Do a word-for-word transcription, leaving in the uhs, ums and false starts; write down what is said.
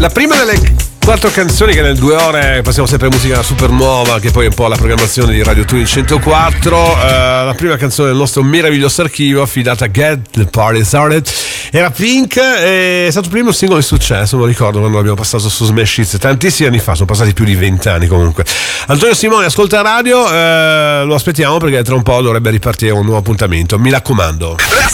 La prima delle quattro canzoni che nel due ore passiamo sempre musica super nuova, che poi è un po' la programmazione di Radio Twin centoquattro. Uh, la prima canzone del nostro meraviglioso archivio affidata a Get the Party Started era Pink, è stato il primo singolo di successo, lo ricordo quando l'abbiamo passato su Smash Hits tantissimi anni fa, sono passati più di vent'anni comunque. Antonio Simone ascolta radio, uh, lo aspettiamo perché tra un po' dovrebbe ripartire un nuovo appuntamento, mi raccomando.